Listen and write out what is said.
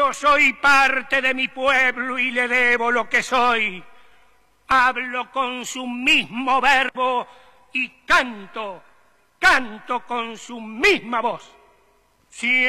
Yo soy parte de mi pueblo y le debo lo que soy. Hablo con su mismo verbo y canto con su misma voz.